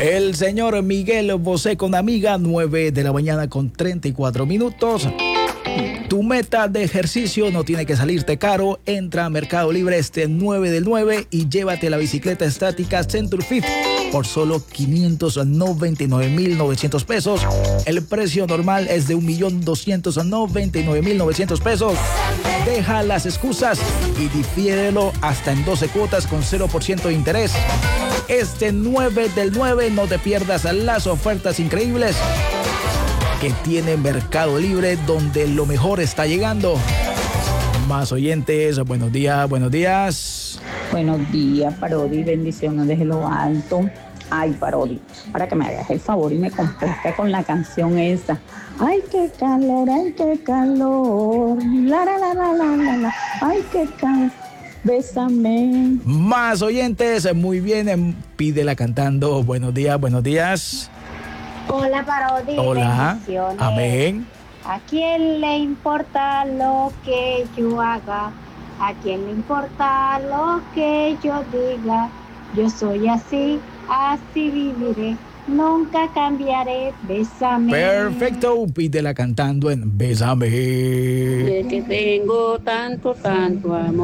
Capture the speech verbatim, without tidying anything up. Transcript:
El señor Miguel Bosé con Amiga, nueve de la mañana con treinta y cuatro minutos. Tu meta de ejercicio no tiene que salirte caro. Entra a Mercado Libre este nueve del nueve y llévate la bicicleta estática Centur Fit por solo quinientos noventa y nueve mil novecientos pesos. El precio normal es de un millón doscientos noventa y nueve mil novecientos pesos. Deja las excusas y difiérelo hasta en doce cuotas con cero por ciento de interés. Este nueve del nueve no te pierdas las ofertas increíbles que tiene Mercado Libre, donde lo mejor está llegando. Más oyentes, buenos días, buenos días. Buenos días, Parodi, bendiciones desde lo alto. Ay, Parodi, para que me hagas el favor y me complazca con la canción esa. Ay, qué calor, ay, qué calor. La, la, la, la, la, la, la. Ay, qué calor. Bésame. Más oyentes, muy bien, pídela cantando. Buenos días, buenos días. Hola, Parodi. Hola. Amén. ¿A quién le importa lo que yo haga? ¿A quién le importa lo que yo diga? Yo soy así, así viviré. Nunca cambiaré. Bésame. Perfecto, pídela cantando en Bésame. Y es que tengo tanto, tanto amor.